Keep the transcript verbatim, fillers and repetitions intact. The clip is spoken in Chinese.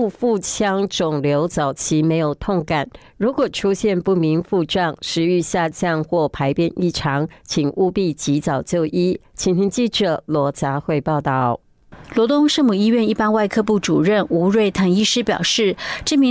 部腹腔肿瘤早期没有痛感，如果出现不明腹胀、食欲下降或排便异常，请务必及早就医。请听记者罗佳慧报道。 罗东圣母医院一般外科部主任吴瑞腾医师表示，这名